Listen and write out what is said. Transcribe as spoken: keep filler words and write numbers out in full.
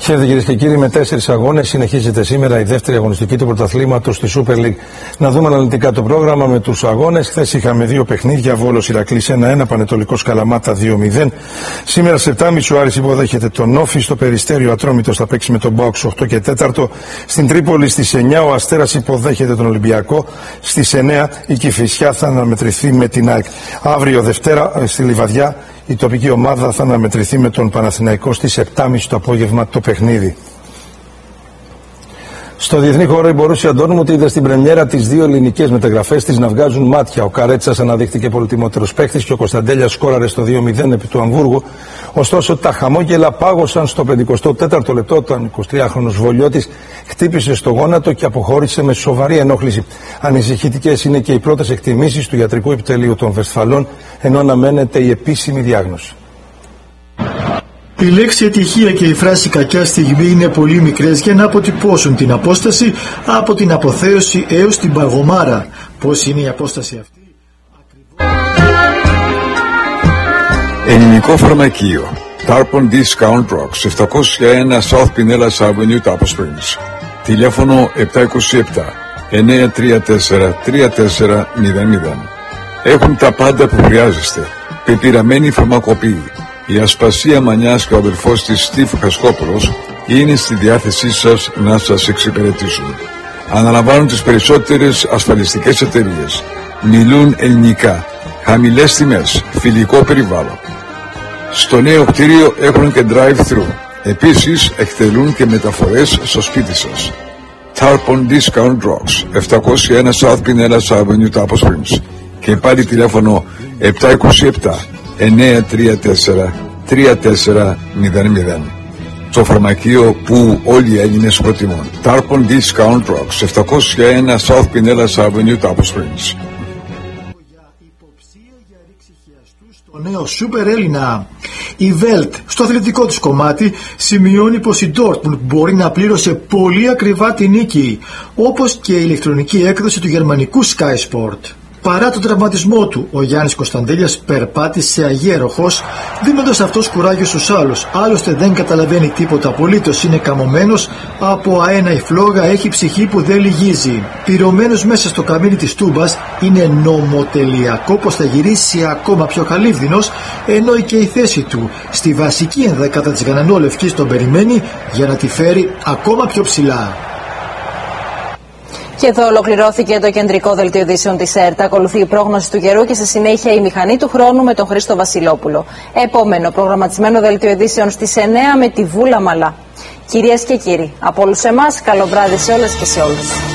Χαίρετε κυρίες και κύριοι, με τέσσερις αγώνες συνεχίζεται σήμερα η δεύτερη αγωνιστική του πρωταθλήματος στη Super League. Να δούμε αναλυτικά το πρόγραμμα με τους αγώνες. Χθες είχαμε δύο παιχνίδια, Βόλος Ηρακλής ένα ένα, Πανετολικός Καλαμάτα δύο μηδέν. Σήμερα στις επτά και μισή ο Άρης υποδέχεται τον Όφη, στο Περιστέριο Ατρόμητος θα παίξει με τον Μπάουξ οκτώ και τέταρτο. Στην Τρίπολη στις εννιά ο Αστέρας υποδέχεται τον Ολυμπιακό. Στις εννιά η Κηφισιά θα αναμετρηθεί με την ΑΕΚ. Αύριο Δευτέρα στη Λιβαδιά η τοπική ομάδα θα αναμετρηθεί με τον Παναθηναϊκό στις επτά και μισή το απόγευμα το παιχνίδι. Στο διεθνή χώρο η Μπορούσια Ντόρτμουντ είδε στην πρεμιέρα τις δύο ελληνικές μεταγραφές της να βγάζουν μάτια. Ο Καρέτσας αναδείχθηκε πολυτιμότερος παίχτης και ο Κωνσταντέλιας σκόραρε στο δύο μηδέν επί του Αμβούργου. Ωστόσο τα χαμόγελα πάγωσαν στο πενηκοστό τέταρτο λεπτό όταν ο εικοσιτριάχρονος Βολιώτης χτύπησε στο γόνατο και αποχώρησε με σοβαρή ενόχληση. Ανησυχητικές είναι και οι πρώτες εκτιμήσεις του ιατρικού επιτελείου των Βεσφαλών, ενώ αναμένεται η επίσημη διάγνωση. Η λέξη ατυχία και η φράση κακιά στιγμή είναι πολύ μικρές για να αποτυπώσουν την απόσταση από την αποθέωση έως την παγωμάρα. Πώς είναι η απόσταση αυτή? Ελληνικό φαρμακείο Tarpon Discount Drugs, επτακόσια ένα South Pinellas Avenue, Tapos Springs. Τηλέφωνο επτά είκοσι επτά εννιά τρία τέσσερα τρία τέσσερα μηδέν μηδέν. Έχουν τα πάντα που χρειάζεστε. Πεπειραμένη φαρμακοποιή. Η Ασπασία Μανιάς και ο αδελφός της Στίβ Χασκόπουλος είναι στη διάθεσή σας να σας εξυπηρετήσουν. Αναλαμβάνουν τις περισσότερες ασφαλιστικές εταιρείες. Μιλούν ελληνικά. Χαμηλές τιμές. Φιλικό περιβάλλον. Στο νέο κτίριο έχουν και drive-thru. Επίσης εκτελούν και μεταφορές στο σπίτι σας. Tarpon Discount Drugs, επτακόσια ένα South Pinellas Avenue, Tapos Springs. Και πάλι τηλέφωνο επτά είκοσι επτά εννιά τρία τέσσερα τρία τέσσερα μηδέν μηδέν. Το φαρμακείο που όλοι οι Έλληνες προτιμούν. Tarpon Discount Drugs, επτακόσια ένα South Pinellas Avenue, Tapos Springs. Το νέο Super Έλληνα. Η Welt στο αθλητικό της κομμάτι σημειώνει πως η Dortmund μπορεί να πλήρωσε πολύ ακριβά τη νίκη, όπως και η ηλεκτρονική έκδοση του γερμανικού Sky Sport. Παρά τον τραυματισμό του, ο Γιάννης Κωνσταντέλιας περπάτησε αγέροχος, δίνοντας αυτός κουράγιο στους άλλους. Άλλωστε δεν καταλαβαίνει τίποτα απολύτως, είναι καμωμένος από αέναη φλόγα, έχει ψυχή που δεν λυγίζει. Πυρωμένος μέσα στο καμίνι της Τούμπας, είναι νομοτελειακό πως θα γυρίσει ακόμα πιο χαλίβδινος, ενώ και η θέση του στη βασική ενδεκάδα της Γανανόλευκης τον περιμένει για να τη φέρει ακόμα πιο ψηλά. Και εδώ ολοκληρώθηκε το κεντρικό δελτίο ειδήσεων της ΕΡΤ. Ακολουθεί η πρόγνωση του καιρού και στη συνέχεια η μηχανή του χρόνου με τον Χρήστο Βασιλόπουλο. Επόμενο προγραμματισμένο δελτίο ειδήσεων στις εννιά με τη Βούλα Μαλά. Κυρίες και κύριοι, από όλους εμάς, καλό βράδυ σε όλες και σε όλους.